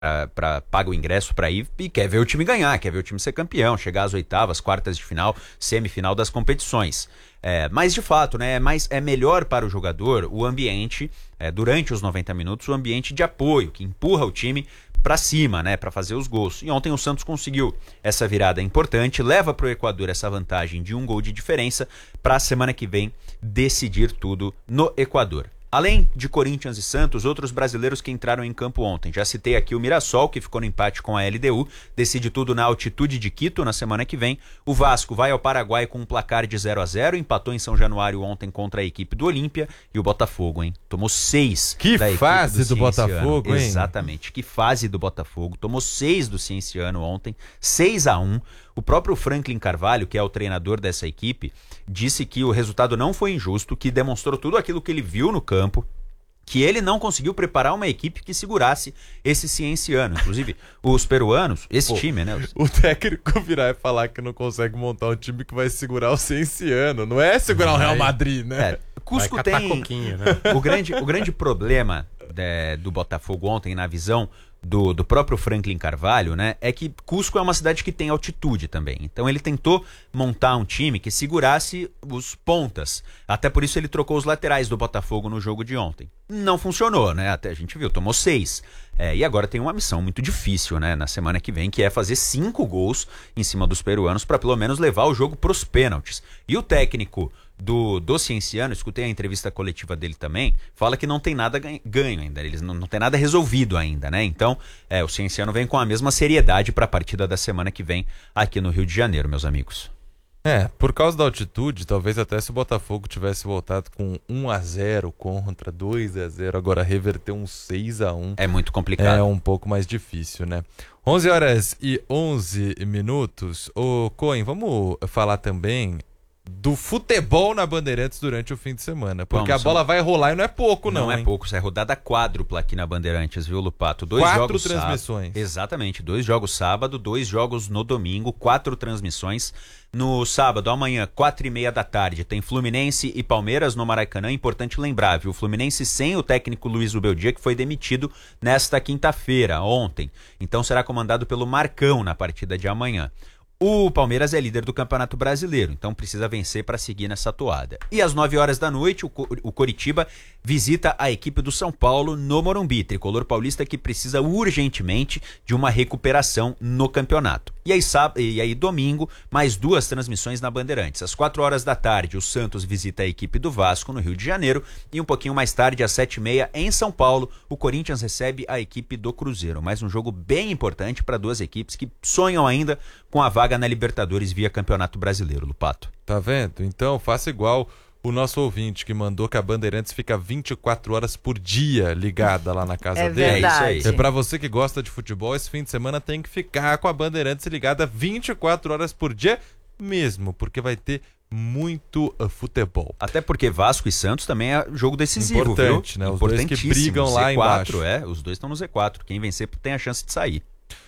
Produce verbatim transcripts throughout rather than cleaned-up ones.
Pra, paga o ingresso para ir e quer ver o time ganhar, quer ver o time ser campeão, chegar às oitavas, quartas de final, semifinal das competições. É, mas de fato, né, é, mais, é melhor para o jogador o ambiente, é, durante os noventa minutos, o ambiente de apoio, que empurra o time para cima, né, para fazer os gols. E ontem o Santos conseguiu essa virada importante, leva para o Equador essa vantagem de um gol de diferença para a semana que vem decidir tudo no Equador. Além de Corinthians e Santos, outros brasileiros que entraram em campo ontem. Já citei aqui o Mirassol, que ficou no empate com a L D U, decide tudo na altitude de Quito na semana que vem. O Vasco vai ao Paraguai com um placar de zero a zero, empatou em São Januário ontem contra a equipe do Olímpia. E o Botafogo, hein? Tomou seis que da equipe fase do, do Botafogo, hein? Exatamente, que fase do Botafogo. Tomou seis do Cienciano ontem, seis a um. O próprio Franklin Carvalho, que é o treinador dessa equipe, disse que o resultado não foi injusto, que demonstrou tudo aquilo que ele viu no campo, que ele não conseguiu preparar uma equipe que segurasse esse Cienciano. Inclusive, os peruanos, esse Pô, time, né? Os... O técnico virar e falar que não consegue montar um time que vai segurar o Cienciano. Não é segurar vai. o Real Madrid, né? É, Cusco tem... Né? O, grande, o grande problema de, do Botafogo ontem, na visão Do, do próprio Franklin Carvalho, né, é que Cusco é uma cidade que tem altitude também. Então ele tentou montar um time que segurasse os pontas. Até por isso ele trocou os laterais do Botafogo no jogo de ontem. Não funcionou, né? Até a gente viu, tomou seis. É, e agora tem uma missão muito difícil, né, na semana que vem, que é fazer cinco gols em cima dos peruanos para pelo menos levar o jogo para os pênaltis. E o técnico do, do Cienciano, escutei a entrevista coletiva dele também, fala que não tem nada ganho ainda, eles não, não tem nada resolvido ainda, né? Então, é, o Cienciano vem com a mesma seriedade para a partida da semana que vem aqui no Rio de Janeiro, meus amigos. É, por causa da altitude, talvez até se o Botafogo tivesse voltado com um a zero contra dois a zero, agora reverter um seis a um. É muito complicado. É um pouco mais difícil, né? onze horas e onze minutos. Ô, Coen, vamos falar também do futebol na Bandeirantes durante o fim de semana, porque Vamos, a bola são... vai rolar e não é pouco, não. Não hein? é pouco, isso é rodada quádrupla aqui na Bandeirantes, viu, Lupato? Dois quatro jogos transmissões. Sábado. Exatamente, dois jogos sábado, dois jogos no domingo, quatro transmissões. No sábado, amanhã, quatro e meia da tarde, tem Fluminense e Palmeiras no Maracanã. Importante lembrar, viu? Fluminense sem o técnico Luiz Ubeldia, que foi demitido nesta quinta-feira, ontem. Então será comandado pelo Marcão na partida de amanhã. O Palmeiras é líder do Campeonato Brasileiro, então precisa vencer para seguir nessa toada. E às nove horas da noite, o, Co- o Coritiba visita a equipe do São Paulo no Morumbi, tricolor paulista que precisa urgentemente de uma recuperação no campeonato. E aí, sábado, e aí domingo, mais duas transmissões na Bandeirantes. Às quatro horas da tarde, o Santos visita a equipe do Vasco no Rio de Janeiro e um pouquinho mais tarde, às sete e meia, em São Paulo, o Corinthians recebe a equipe do Cruzeiro. Mais um jogo bem importante para duas equipes que sonham ainda com a vaga na Libertadores via Campeonato Brasileiro, Lupato. Tá vendo? Então faça igual o nosso ouvinte que mandou que a Bandeirantes fica vinte e quatro horas por dia ligada lá na casa é dele. Verdade. É isso aí. É pra você que gosta de futebol, esse fim de semana tem que ficar com a Bandeirantes ligada vinte e quatro horas por dia mesmo, porque vai ter muito uh, futebol. Até porque Vasco e Santos também é jogo decisivo, Importante, viu? né? Os dois que brigam lá Z quatro, embaixo. É, os dois estão no Z quatro. Quem vencer tem a chance de sair.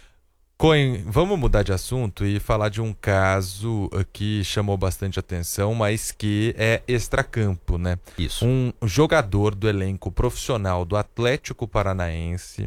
Coen, vamos mudar de assunto e falar de um caso que chamou bastante atenção, mas que é extracampo, né? Isso. Um jogador do elenco profissional do Atlético Paranaense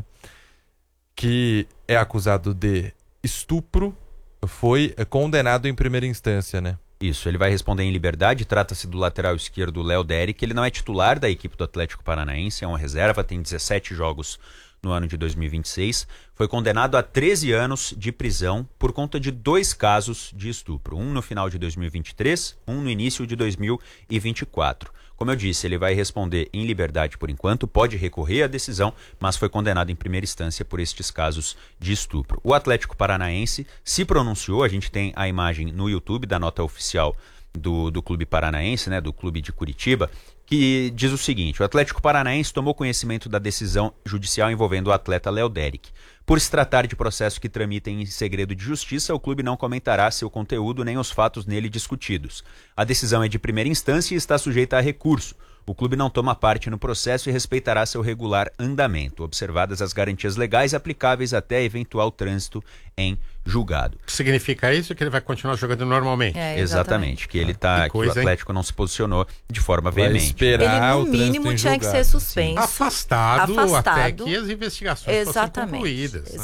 que é acusado de estupro foi condenado em primeira instância, né? Isso, ele vai responder em liberdade. Trata-se do lateral esquerdo Léo Derick. Ele não é titular da equipe do Atlético Paranaense, é uma reserva, tem dezessete jogos no ano de dois mil e vinte e seis, foi condenado a treze anos de prisão por conta de dois casos de estupro. Um no final de dois mil e vinte e três, um no início de dois mil e vinte e quatro. Como eu disse, ele vai responder em liberdade por enquanto, pode recorrer à decisão, mas foi condenado em primeira instância por estes casos de estupro. O Atlético Paranaense se pronunciou, a gente tem a imagem no YouTube da nota oficial do, do Clube Paranaense, né, do Clube de Curitiba, que diz o seguinte: o Atlético Paranaense tomou conhecimento da decisão judicial envolvendo o atleta Léo Derick. Por se tratar de processo que tramita em segredo de justiça, o clube não comentará seu conteúdo nem os fatos nele discutidos. A decisão é de primeira instância e está sujeita a recurso. o clube não toma parte no processo e respeitará seu regular andamento, observadas as garantias legais aplicáveis até eventual trânsito em julgado. Significa isso que ele vai continuar jogando normalmente? É, exatamente. exatamente, que ele tá, que, coisa, que o Atlético hein? não se posicionou de forma vai veemente. Esperar ele no mínimo tinha julgado. que ser suspenso, afastado, afastado até que as investigações exatamente. fossem concluídas.